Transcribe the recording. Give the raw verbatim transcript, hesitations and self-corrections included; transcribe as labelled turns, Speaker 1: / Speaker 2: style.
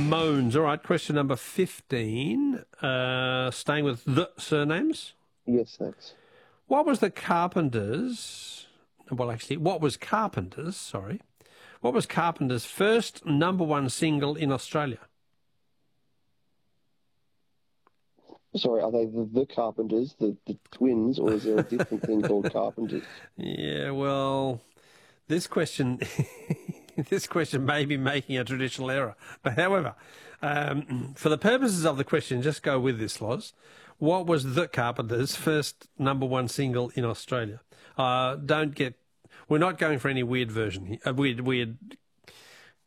Speaker 1: moans. All right, question number fifteen. Uh, staying with the surnames.
Speaker 2: Yes, thanks.
Speaker 1: What was the Carpenters... Well, actually, what was Carpenters, sorry. What was Carpenters' first number one single in Australia?
Speaker 2: Sorry, are they the, the Carpenters, the, the twins, or is there a different thing called Carpenters?
Speaker 1: Yeah, well, this question... This question may be making a traditional error. But however, um, for the purposes of the question, just go with this, Loz. What was the Carpenters' first number one single in Australia? Uh, don't get... We're not going for any weird version here, uh, weird, weird